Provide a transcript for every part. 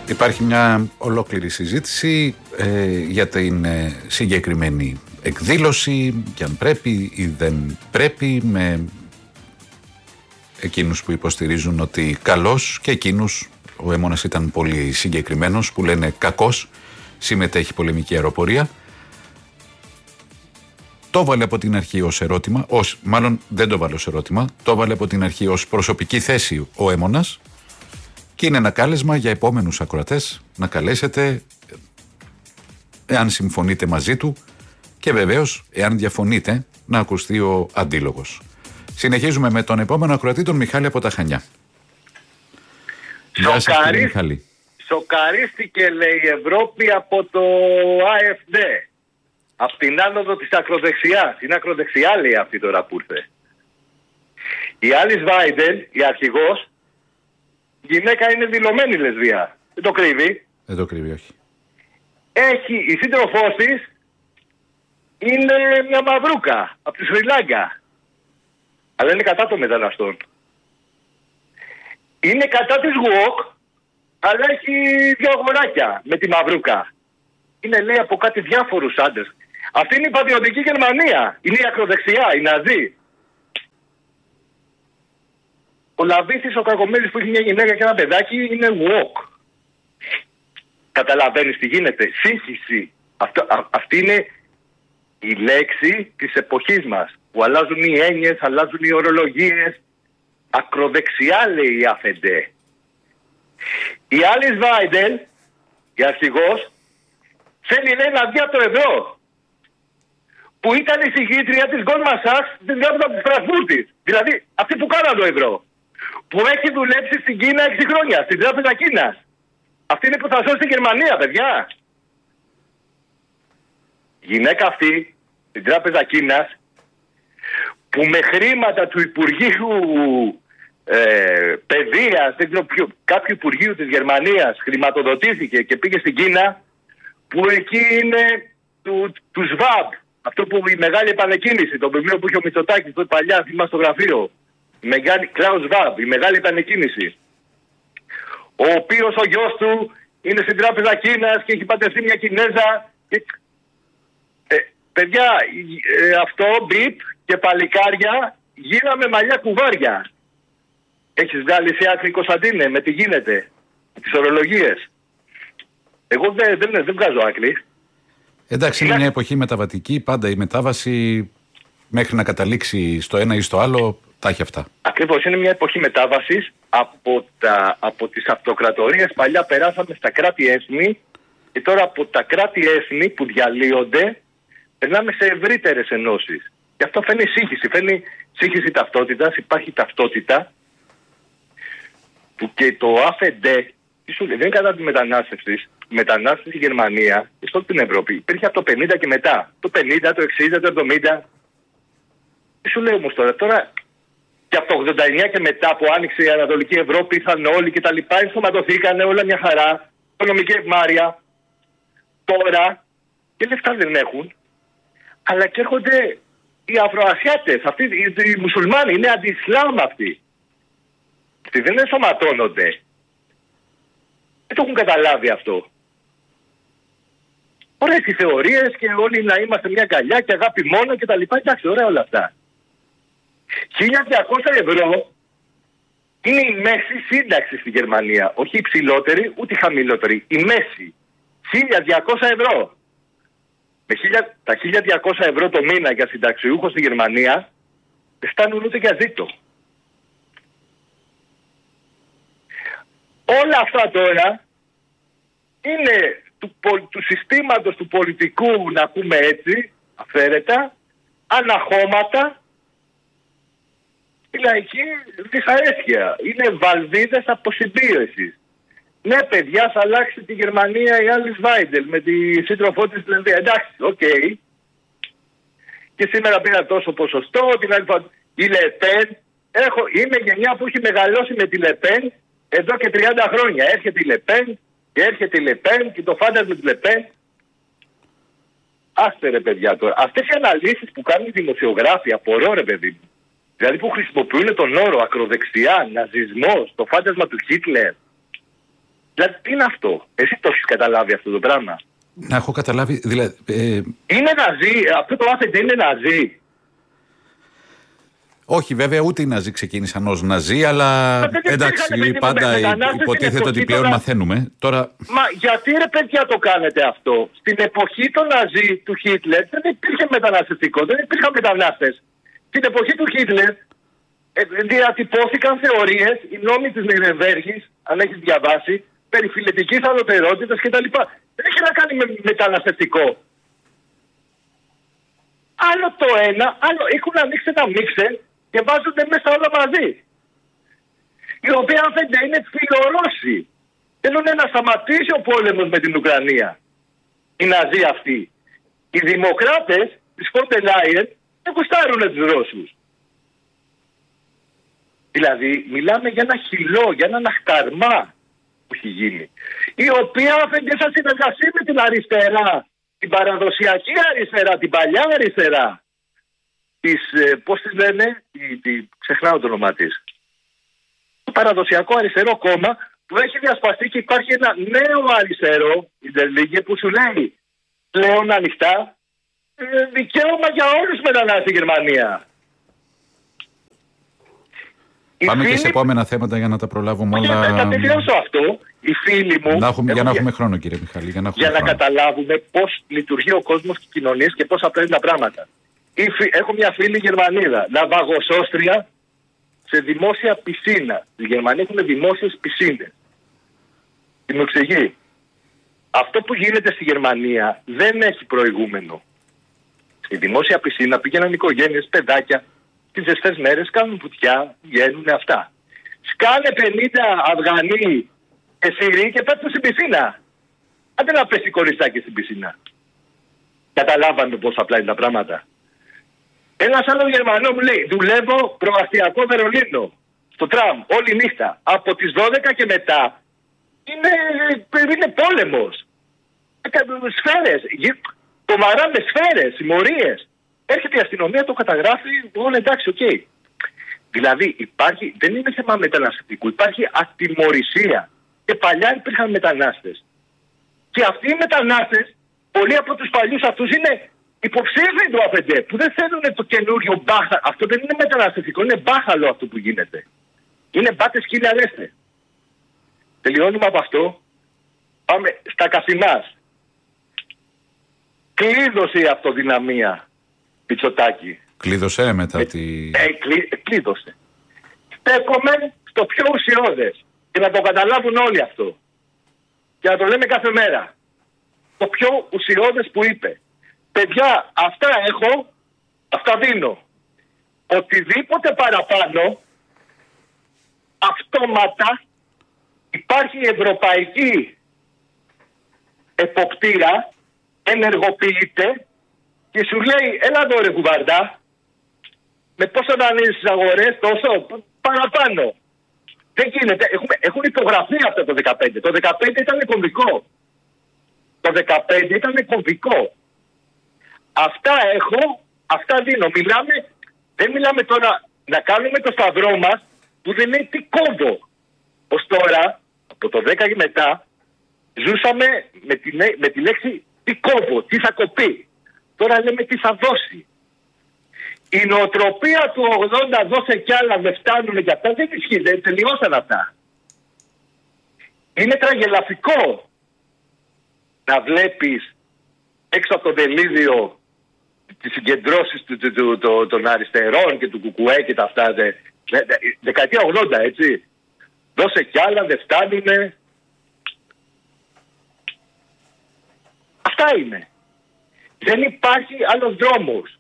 Υπάρχει μια ολόκληρη συζήτηση για την συγκεκριμένη εκδήλωση και αν πρέπει ή δεν πρέπει, με εκείνους που υποστηρίζουν ότι καλός και εκείνους, ο Αίμονας ήταν πολύ συγκεκριμένος, που λένε κακός, συμμετέχει πολεμική αεροπορία. Το έβαλε από την αρχή ως ερώτημα, μάλλον δεν το βάλε ως ερώτημα, το έβαλε από την αρχή ως προσωπική θέση ο Αίμονας και είναι ένα κάλεσμα για επόμενους ακροατές να καλέσετε εάν συμφωνείτε μαζί του και βεβαίως εάν διαφωνείτε να ακουστεί ο αντίλογος. Συνεχίζουμε με τον επόμενο ακροατή, τον Μιχάλη από τα Χανιά. Γεια σας, κύριε Μιχάλη. Σοκαρίστηκε, λέει, η Ευρώπη από το AfD. Από την άνοδο της ακροδεξιάς. Είναι ακροδεξιά, λέει, αυτή τώρα που ήρθε. Η Άλις Βάιντελ, η αρχηγός, γυναίκα, είναι δηλωμένη λεσβία. Δεν το κρύβει. Δεν το κρύβει, όχι. Η σύντροφός της είναι μια μαυρούκα από τη Σρι Λάγκα. Αλλά είναι κατά των μεταναστών. Είναι κατά της ΓΟΚ, αλλά έχει δύο αγοράκια με τη μαυρούκα. Είναι, λέει, από κάτι διάφορους άντρες. Αυτή είναι η πατριωτική Γερμανία. Είναι η ακροδεξιά, η Ναζί. Ο Λαβίθης, ο Κακομοίρης που έχει μια γυναίκα και ένα παιδάκι, είναι ΓΟΚ. Καταλαβαίνεις τι γίνεται. Σύγχυση. Αυτή είναι η λέξη της εποχής μας. Που αλλάζουν οι έννοιες, αλλάζουν οι ορολογίες. Ακροδεξιά, λέει η AfD. Η Άλις Βάιντελ, η αρχηγός, θέλει, λέει, να βγει από το ευρώ. Που ήταν η συγγήτρια της Goldman Sachs στην τράπεζα της Φραγκφούρτης. Δηλαδή αυτή που κάνανε το ευρώ. Που έχει δουλέψει στην Κίνα 6 χρόνια, στην τράπεζα Κίνας. Αυτή είναι που θα σώσει την Γερμανία, παιδιά. Η γυναίκα αυτή, στην τράπεζα Κίνας, που με χρήματα του Υπουργείου Παιδείας, δεν ξέρω κάποιου Υπουργείου της Γερμανίας, χρηματοδοτήθηκε και πήγε στην Κίνα, που εκεί είναι του ΣΒΑΜ. Αυτό που η μεγάλη επανεκκίνηση, το βιβλίο που είχε ο Μητσοτάκης τότε παλιά, θυμάμαι στο γραφείο. Κλάους ΣΒΑΜ, η μεγάλη επανεκκίνηση. Ο οποίος ο γιος του είναι στην τράπεζα Κίνας και έχει παντρευτεί μια Κινέζα. Παιδιά, αυτό, μπιπ και παλικάρια, γίναμε μαλλιά κουβάρια. Έχεις βγάλει σε άκρη, Κωνσταντίνε, με τι γίνεται, τις ορολογίες. Εγώ δεν βγάζω άκρη. Εντάξει, είναι μια εποχή μεταβατική, πάντα η μετάβαση μέχρι να καταλήξει στο ένα ή στο άλλο, τα έχει αυτά. Ακριβώς, είναι μια εποχή μετάβασης. Από τις αυτοκρατορίες παλιά περάσαμε στα κράτη-έθνη και τώρα από τα κράτη-έθνη που διαλύονται περνάμε σε ευρύτερες ενώσεις. Και αυτό φαίνει σύγχυση ταυτότητας, υπάρχει ταυτότητα που και το AfD δεν είναι κατά τη μετανάστευση. Η μετανάστευση στη Γερμανία και σε όλη την Ευρώπη υπήρχε από το 50 και μετά. Το 50, το 60, το 70. Τι σου λέω όμως τώρα και από το 89 και μετά που άνοιξε η Ανατολική Ευρώπη, ήρθαν όλοι και τα λοιπά, ενσωματωθήκανε όλα μια χαρά, οικονομική ευμάρεια. Τώρα και λεφτά δεν έχουν, αλλά και έρχονται οι Αφροασιάτες, αυτοί οι μουσουλμάνοι, είναι αντι-Ισλάμ αυτοί. Αυτοί δεν ενσωματώνονται. Δεν το έχουν καταλάβει αυτό. Ωραίες οι θεωρίες και όλοι να είμαστε μια αγκαλιά και αγάπη μόνο και τα λοιπά. Εντάξει, ωραία όλα αυτά. 1.200 ευρώ είναι η μέση σύνταξη στη Γερμανία. Όχι η υψηλότερη, ούτε η χαμηλότερη. Η μέση. 1.200 ευρώ. Με τα 1.200 ευρώ το μήνα για συνταξιούχο στη Γερμανία δεν φτάνουν ούτε για ζήτο. Όλα αυτά τώρα είναι του συστήματος του πολιτικού, να πούμε έτσι, αφαίρετα, αναχώματα, η λαϊκή δυσαρέσκεια. Είναι βαλβίδες αποσυμπίεσης. Ναι, παιδιά, θα αλλάξει τη Γερμανία η Άλις Βάιντελ με τη σύντροφό της στην εντάξει, οκ. Και σήμερα πήρα τόσο ποσοστό, η Λεπέν. Είμαι γενιά που έχει μεγαλώσει με τη Λεπέν εδώ και 30 χρόνια. Έρχεται η Λεπέν και έρχεται η Λεπέν και το φάντασμα της Λεπέν. Άστε ρε παιδιά τώρα. Αυτές οι αναλύσεις που κάνουν οι δημοσιογράφοι, απορώ ρε παιδί μου. Δηλαδή που χρησιμοποιούν τον όρο ακροδεξιά, ναζισμός, το φάντασμα του Χίτλερ. Δηλαδή τι είναι αυτό? Εσύ το έχεις καταλάβει αυτό το πράγμα? Να έχω καταλάβει, δηλαδή... Είναι ναζί, αυτό το άφεντε είναι ναζί. Όχι, βέβαια, ούτε οι Ναζί ξεκίνησαν ως Ναζί, αλλά εντάξει, πάντα υποτίθεται ότι πλέον μαθαίνουμε. Τώρα... Μα γιατί ρε παιδιά το κάνετε αυτό? Στην εποχή των Ναζί του Χίτλερ δεν υπήρχε μεταναστευτικό, δεν υπήρχαν μετανάστες. Στην εποχή του Χίτλερ διατυπώθηκαν θεωρίες, οι νόμοι της Νιρεμβέργης, αν έχεις διαβάσει, περί φιλετικής ανωτερότητας κτλ. Δεν έχει να κάνει με μεταναστευτικό. Άλλο το ένα, άλλο έχουν ανοίξει ένα μίξερ και βάζονται μέσα όλα μαζί. Οι οποίοι αν δεν είναι φιλορώσοι. Θέλουν να σταματήσει ο πόλεμος με την Ουκρανία. Οι Ναζί αυτοί. Οι δημοκράτες της Φόντερ Λάιεν δεν γουστάρουν τους Ρώσους. Δηλαδή μιλάμε για ένα χυλό, για έναν αχταρμά που έχει γίνει. Η οποία αφεντικά θα συνεργαστεί με την αριστερά. Την παραδοσιακή αριστερά, την παλιά αριστερά. Πώς τη λένε, ξεχνάω το όνομά της. Το παραδοσιακό αριστερό κόμμα που έχει διασπαστεί και υπάρχει ένα νέο αριστερό, η Ιντερλίγκε, που σου λέει πλέον ανοιχτά δικαίωμα για όλους μετανάστες στη Γερμανία. Πάμε και σε επόμενα θέματα για να τα προλάβουμε όλα. Θα τελειώσω αυτό. Οι φίλοι μου. Για να έχουμε χρόνο, κύριε Μιχάλη. Για να καταλάβουμε πώς λειτουργεί ο κόσμος και οι κοινωνίες και πώς απλά είναι τα πράγματα. Έχω μια φίλη Γερμανίδα, ναυαγοσώστρια σε δημόσια πισίνα. Στη Γερμανία έχουν δημόσιες πισίνες. Τι μου εξηγεί? Αυτό που γίνεται στη Γερμανία δεν έχει προηγούμενο. Στη δημόσια πισίνα πήγαιναν οικογένειες, παιδάκια. Τις ζεστές μέρες κάνουν βουτιά, βγαίνουν αυτά. Σκάνε 50 Αφγανοί και Σύριοι και πέφτουν στην πισίνα. Άντε να πέσει κοριστάκι στην πισίνα. Καταλάβανε πώς απλά είναι τα πράγματα. Ένας άλλος Γερμανός μου λέει, δουλεύω προαστιακό Βερολίνο, στο τραμ, όλη νύχτα. Από τις 12 και μετά είναι πόλεμος. Σφαίρες, τομαρά με σφαίρες, συμμορίες. Έρχεται η αστυνομία, το καταγράφει, όλα εντάξει, οκ. Δηλαδή δεν είναι θέμα μεταναστευτικού, υπάρχει ατιμωρησία. Και παλιά υπήρχαν μετανάστες. Και αυτοί οι μετανάστες, πολλοί από τους παλιούς αυτούς είναι υποψήφιοι του ΑΦΕΝΤΕ, που δεν θέλουν το καινούριο μπάχαλο. Αυτό δεν είναι μεταναστευτικό, είναι μπάχαλο αυτό που γίνεται. Είναι μπάτες κύριε αρέστε. Τελειώνουμε από αυτό. Πάμε στα καθημάς. Κλείδωσε η αυτοδυναμία. Μητσοτάκη. Κλείδωσε μετά τη... Κλείδωσε. Στέκομαι στο πιο ουσιώδες και να το καταλάβουν όλοι αυτό. Και να το λέμε κάθε μέρα. Το πιο ουσιώδες που είπε. Παιδιά, αυτά έχω, αυτά δίνω. Οτιδήποτε παραπάνω, αυτόματα υπάρχει ευρωπαϊκή εποπτεία, ενεργοποιείται και σου λέει, έλα εδώ ρε κουβαρντά, με πόσο να ανοίξεις τις αγορές, τόσο παραπάνω. Δεν γίνεται. Έχουν υπογραφεί αυτά το 2015. Το 2015 ήταν κομβικό. Το 2015 ήταν κομβικό. Αυτά έχω, αυτά δίνω. Δεν μιλάμε τώρα να κάνουμε το σταυρό μας που δεν είναι τι κόβω. Ως τώρα, από το 10 και μετά, ζούσαμε με τη λέξη τι κόβω, τι θα κοπεί. Τώρα λέμε τι θα δώσει. Η νοοτροπία του 80 δώσε κι άλλα, με φτάνουν και αυτά, δεν ισχύει, δεν τελειώσαν αυτά. Είναι τραγελαφικό να βλέπεις έξω από το δελίδιο τις συγκεντρώσεις των αριστερών και του Κουκουέ και τα αυτά, δεκαετία 80, έτσι. Δώσε κι άλλα, δεν φτάνουνε. Αυτά είναι. Δεν υπάρχει άλλος δρόμος.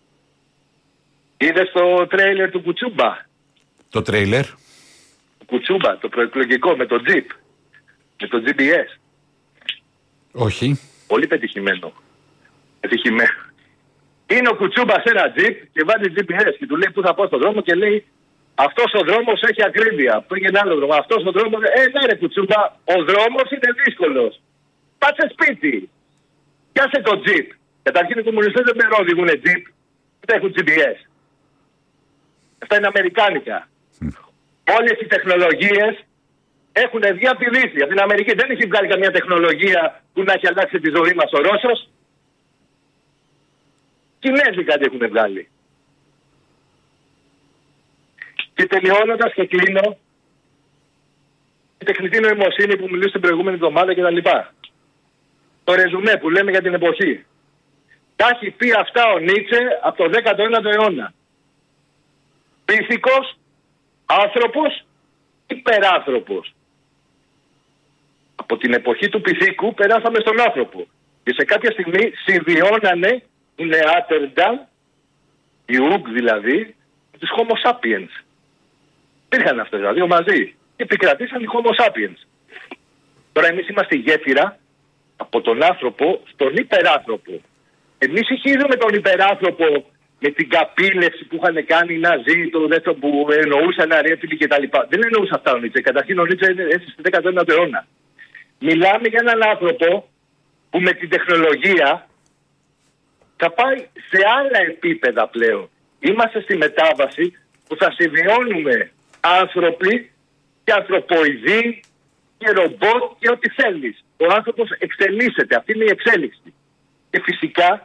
Είδες το τρέιλερ του Κουτσούμπα? Το τρέιλερ? Κουτσούμπα, το προεκλογικό με το Jeep. Με το GPS. Όχι. Πολύ πετυχημένο. Είναι ο Κουτσούμπα σε ένα Jeep και βάζει GPS και του λέει πού θα πάω στον δρόμο και λέει αυτός ο δρόμος έχει ακρίβεια. Πήγαινε άλλο δρόμο. Αυτός ο δρόμος... ναι ρε Κουτσούμπα, ο δρόμος είναι δύσκολος. Πάτσε σπίτι. Πιάσε το Jeep. Καταρχήν οι κομμουνιστές δεν οδηγούν Jeep. Δεν έχουν GPS. Αυτά είναι αμερικάνικα. Όλες οι τεχνολογίες Έχουν βγει από τη Δύση, από την Αμερική. Δεν έχει βγάλει καμία τεχνολογία που να έχει αλλάξει τη ζωή μας ο Ρώσος. Κινέζοι κάτι έχουν βγάλει. Και τελειώνοντας και κλείνω, η τεχνητή νοημοσύνη που μιλούσε την προηγούμενη εβδομάδα κτλ. Το ρεζουμέ που λέμε για την εποχή. Τα έχει πει αυτά ο Νίτσε από το 19ο αιώνα. Πυθικός, άνθρωπος, υπεράνθρωπος. Από την εποχή του πυθίκου περάσαμε στον άνθρωπο. Και σε κάποια στιγμή συμβιώνανε οι Νεάτερνταλ, οι Ουγγ δηλαδή, τους Homo sapiens. Υπήρχαν αυτές τα δύο μαζί και επικρατήσαν οι Homo sapiens. Τώρα εμείς είμαστε γέφυρα από τον άνθρωπο στον υπεράνθρωπο. Εμείς συγχύζουμε τον υπεράνθρωπο με την καπήλευση που είχαν κάνει οι Ναζί, το δεύτερο που εννοούσαν αρέφιλοι κτλ. Δεν εννοούσε αυτά ο Νίτσε. Καταρχήν ο Νίτσε έζησε στον 19ο αιώνα. Μιλάμε για έναν άνθρωπο που με την τεχνολογία θα πάει σε άλλα επίπεδα πλέον. Είμαστε στη μετάβαση που θα συμβιώνουμε άνθρωποι και ανθρωποειδή και ρομπότ και ό,τι θέλεις. Ο άνθρωπος εξελίσσεται. Αυτή είναι η εξέλιξη. Και φυσικά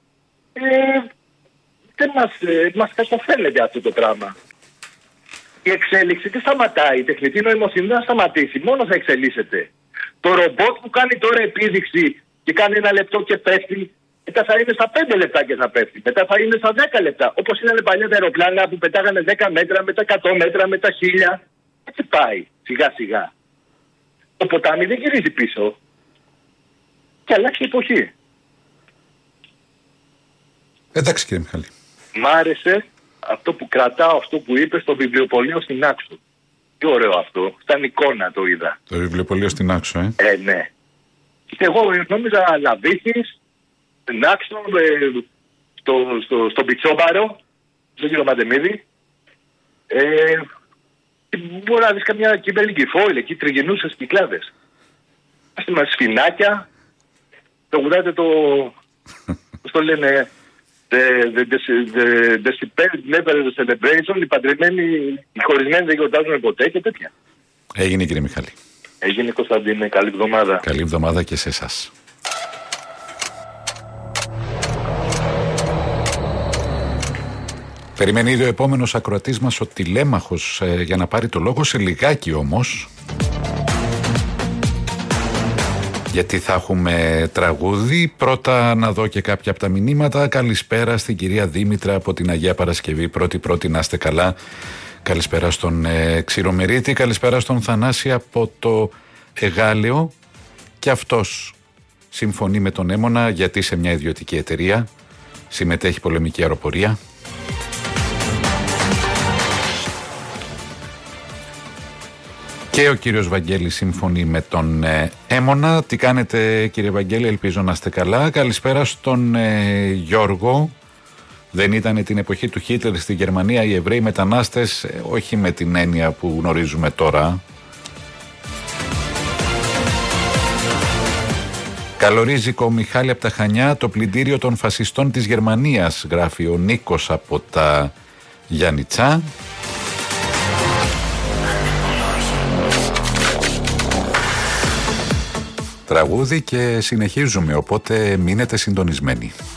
δεν μας καταφέρνεται αυτό το πράγμα. Η εξέλιξη δεν σταματάει. Η τεχνητή νοημοσύνη δεν θα σταματήσει. Μόνο θα εξελίσσεται. Το ρομπότ που κάνει τώρα επίδειξη και κάνει 1 λεπτό και πέφτει, μετά θα είναι στα 5 λεπτά και θα πέφτει. Μετά θα είναι στα 10 λεπτά. Όπως ήταν παλιά τα αεροπλάνα που πετάγανε 10 μέτρα, μετά 100 μέτρα, μετά 1000. Έτσι πάει σιγά σιγά. Το ποτάμι δεν γυρίζει πίσω. Και αλλάξει η εποχή. Εντάξει κύριε Μιχάλη. Μ' άρεσε αυτό που κρατάω, αυτό που είπε στο βιβλιοπωλείο στην Άξο. Τι ωραίο αυτό. Σαν εικόνα το είδα. Το βιβλιοπωλείο στην Άξο, ναι. Και εγώ νόμιζα Λαβίχης, στην Άξο, στο Πιτσόμπαρο, στον κύριο Μαντεμίδη. Μπορεί να δεις καμιά κυβερνική φόιλ, εκεί τριγινούσε στις κυκλάδες. Άστε μας σφινάκια, τραγουδάτε το, πώς το λένε, the never celebration, οι παντρεμένοι, οι χωρισμένοι δεν γιορτάζουν ποτέ και τέτοια. Έγινε κύριε Μιχάλη. Έγινε Κωνσταντίνε, καλή εβδομάδα. Καλή εβδομάδα και σε εσάς. Περιμένει ήδη ο επόμενος ακροατής μας ο τηλέμαχος για να πάρει το λόγο σε λιγάκι όμως. Γιατί θα έχουμε τραγούδι. Πρώτα να δω και κάποια από τα μηνύματα. Καλησπέρα στην κυρία Δήμητρα από την Αγία Παρασκευή. Πρώτη να είστε καλά. Καλησπέρα στον Ξηρομερίτη. Καλησπέρα στον Θανάση από το Εγάλεο. Και αυτός συμφωνεί με τον Έμονα γιατί σε μια ιδιωτική εταιρεία συμμετέχει πολεμική αεροπορία. Και ο κύριος Βαγγέλης συμφωνεί με τον Έμονα. Τι κάνετε κύριε Βαγγέλη, ελπίζω να είστε καλά. Καλησπέρα στον Γιώργο. Δεν ήταν την εποχή του Χίτλερ στη Γερμανία οι Εβραίοι μετανάστες, όχι με την έννοια που γνωρίζουμε τώρα. Καλορίζικο Μιχάλη από τα Χανιά, το πλυντήριο των φασιστών της Γερμανίας, γράφει ο Νίκος από τα Γιάννητσά. Τραγούδι και συνεχίζουμε, οπότε μείνετε συντονισμένοι.